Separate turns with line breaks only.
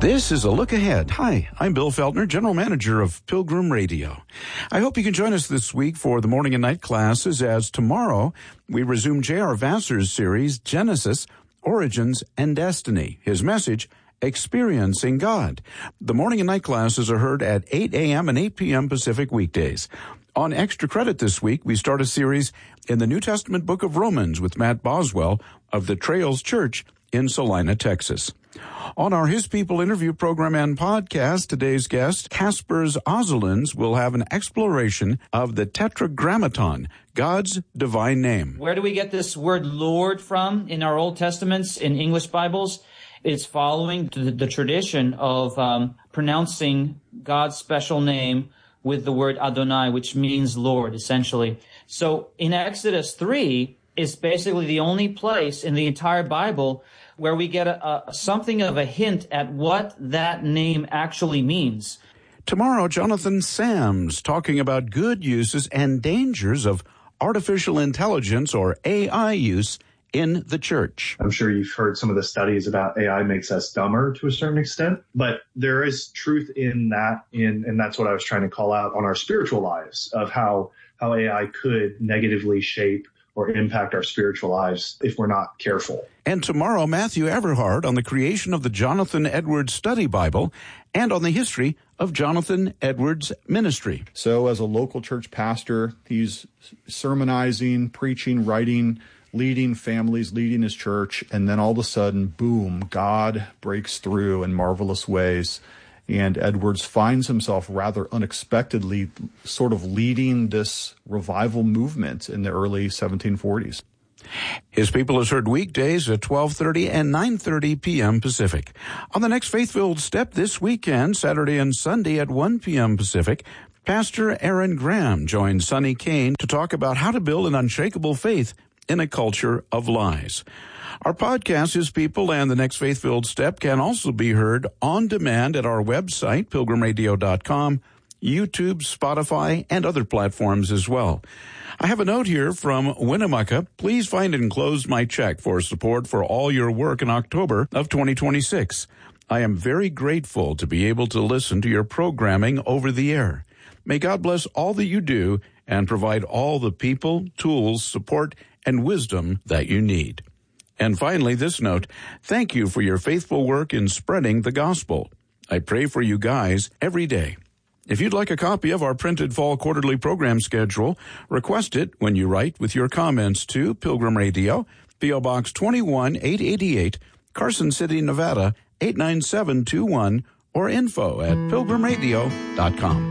This is a look ahead. Hi, I'm Bill Feltner, General Manager of Pilgrim Radio. I hope you can join us this week for the morning and night classes, as tomorrow we resume J.R. Vassar's series, Genesis, Origins, and Destiny. His message, Experiencing God. The morning and night classes are heard at 8 a.m. and 8 p.m. Pacific weekdays. On Extra Credit this week, we start a series in the New Testament book of Romans with Matt Boswell of the Trails Church in Salina, Texas. On our His People interview program and podcast, today's guest, Kaspers Ozelins, will have an exploration of the Tetragrammaton, God's divine name.
Where do we get this word Lord from in our Old Testaments, in English Bibles? It's following the tradition of pronouncing God's special name with the word Adonai, which means Lord, essentially. So in Exodus 3 is basically the only place in the entire Bible where we get something of a hint at what that name actually means.
Tomorrow, Jonathan Sams talking about good uses and dangers of artificial intelligence, or AI, use in the church.
I'm sure you've heard some of the studies about AI makes us dumber to a certain extent, but there is truth in that, and that's what I was trying to call out on our spiritual lives, of how AI could negatively shape or impact our spiritual lives if we're not careful.
And tomorrow, Matthew Everhard on the creation of the Jonathan Edwards Study Bible and on the history of Jonathan Edwards' ministry.
So as a local church pastor, he's sermonizing, preaching, writing, leading families, leading his church, and then all of a sudden, boom, God breaks through in marvelous ways. And Edwards finds himself rather unexpectedly sort of leading this revival movement in the early 1740s.
His People is heard weekdays at 12:30 and 9:30 p.m. Pacific. On the next Faith-Filled Step this weekend, Saturday and Sunday at 1 p.m. Pacific, Pastor Aaron Graham joins Sonny Kane to talk about how to build an unshakable faith in a culture of lies. Our podcast, His People, and the next Faith-Filled Step can also be heard on demand at our website, pilgrimradio.com, YouTube, Spotify, and other platforms as well. I have a note here from Winnemucca. Please find enclosed my check for support for all your work in October of 2026. I am very grateful to be able to listen to your programming over the air. May God bless all that you do and provide all the people, tools, support, and wisdom that you need. And finally, this note, thank you for your faithful work in spreading the gospel. I pray for you guys every day. If you'd like a copy of our printed fall quarterly program schedule, request it when you write with your comments to Pilgrim Radio, P.O. Box 21888, Carson City, Nevada, 89721, or info@pilgrimradio.com.